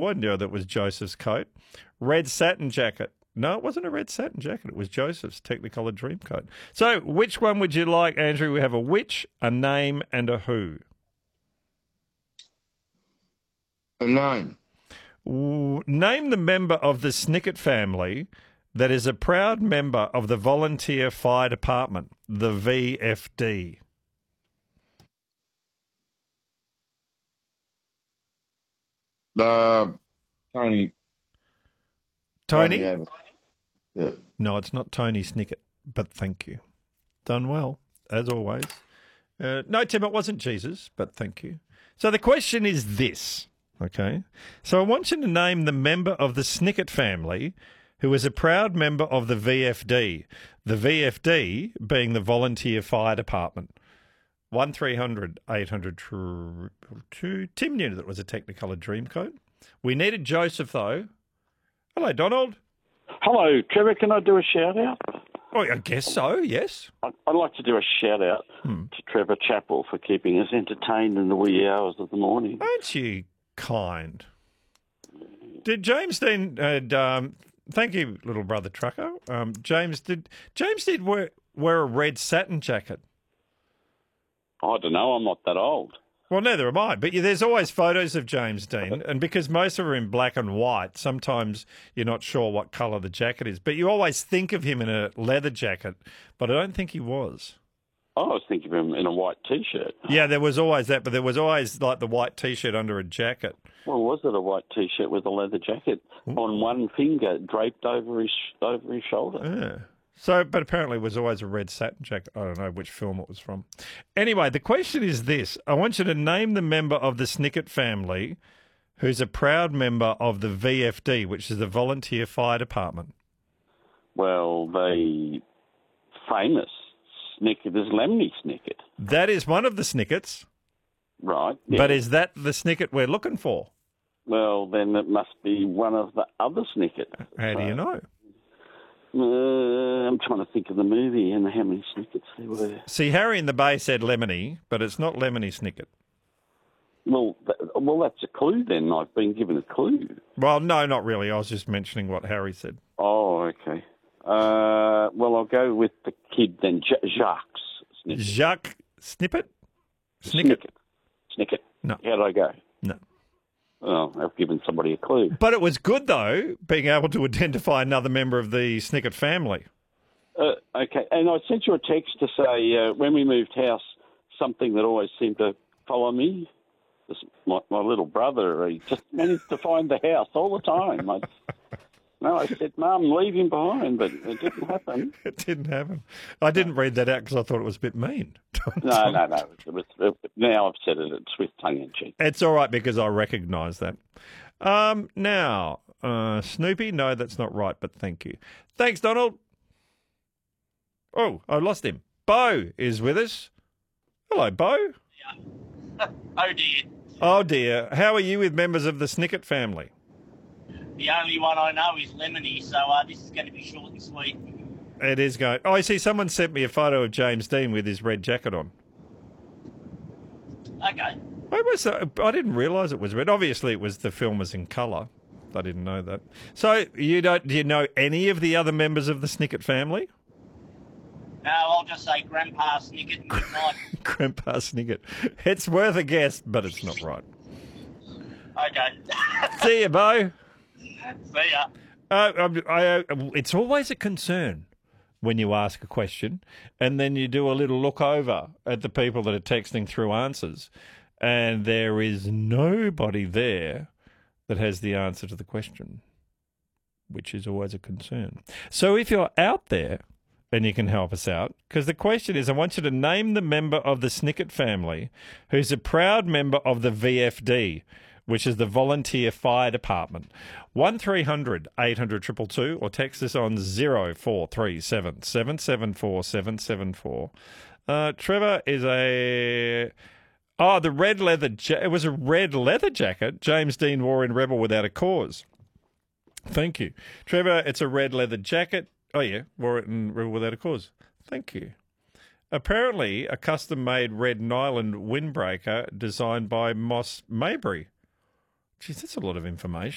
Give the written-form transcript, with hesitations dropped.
I knew that was Joseph's coat. Red satin jacket. No, it wasn't a red satin jacket. It was Joseph's Technicolor dream coat. So which one would you like, Andrew? We have a which, a name, and a who. A name. Name the member of the Snicket family that is a proud member of the Volunteer Fire Department, the VFD. Tony. Tony? Yeah. No, it's not Tony Snicket, but thank you. Done well, as always. No, Tim, it wasn't Jesus, but thank you. So the question is this, okay? So I want you to name the member of the Snicket family who is a proud member of the VFD. The VFD being the Volunteer Fire Department. 1300 800 2. Tim knew that it was a Technicolor dream coat. We needed Joseph, though. Hello, Donald. Hello, Trevor. Can I do a shout-out? Oh, I guess so, yes. I'd like to do a shout-out to Trevor Chappell for keeping us entertained in the wee hours of the morning. Aren't you kind? Did James Dean... thank you, little brother trucker. James did wear a red satin jacket? I don't know. I'm not that old. Well, neither am I. But there's always photos of James Dean, and because most of them are in black and white, sometimes you're not sure what colour the jacket is. But you always think of him in a leather jacket, but I don't think he was. I was thinking of him in a white T-shirt. Yeah, there was always that, but there was always like the white T-shirt under a jacket. Well, was it a white T-shirt with a leather jacket on one finger draped over his shoulder? Yeah. So, but apparently it was always a red satin jacket. I don't know which film it was from. Anyway, the question is this. I want you to name the member of the Snicket family who's a proud member of the VFD, which is the Volunteer Fire Department. Well, the famous Snicket is Lemony Snicket. That is one of the Snickets. Right. Yeah. But is that the Snicket we're looking for? Well, then it must be one of the other Snicket. How do you know? I'm trying to think of the movie and how many Snickets there were. See, Harry in the Bay said Lemony, but it's not Lemony Snicket. Well, that's a clue then. I've been given a clue. Well, no, not really. I was just mentioning what Harry said. Oh, okay. Well, I'll go with the kid then, Jacques Snicket. Jacques Snippet? Snicket? Snicket. No. How'd I go? No. Oh, I've given somebody a clue. But it was good, though, being able to identify another member of the Snicket family. Okay, and I sent you a text to say when we moved house, something that always seemed to follow me. My little brother, he just managed to find the house all the time. I said, Mum, leave him behind, but it didn't happen. It didn't happen. I didn't read that out because I thought it was a bit mean. No. Now I've said it, it's with tongue-in-cheek. It's all right because I recognise that. Now, Snoopy, no, that's not right, but thank you. Thanks, Donald. Oh, I lost him. Bo is with us. Hello, Bo. Yeah. Oh, dear. Oh, dear. How are you with members of the Snicket family? The only one I know is Lemony, so this is going to be short and sweet. It is going... Oh, I see someone sent me a photo of James Dean with his red jacket on. Okay. I didn't realise it was red. Obviously, it was the film was in colour. I didn't know that. So, do you know any of the other members of the Snicket family? No, I'll just say Grandpa Snicket and good night. Grandpa Snicket. It's worth a guess, but it's not right. Okay. See you, Bo. See ya. It's always a concern when you ask a question and then you do a little look over at the people that are texting through answers and there is nobody there that has the answer to the question, which is always a concern. So if you're out there and you can help us out, because the question is, I want you to name the member of the Snicket family who's a proud member of the VFD, which is the Volunteer Fire Department. 1300 800 222 or text us on 0437 774 774. Trevor is the red leather it was a red leather jacket James Dean wore in Rebel Without a Cause. Thank you. Trevor, it's a red leather jacket. Oh, yeah, wore it in Rebel Without a Cause. Thank you. Apparently, a custom-made red nylon windbreaker designed by Moss Maybury. Geez, that's a lot of information.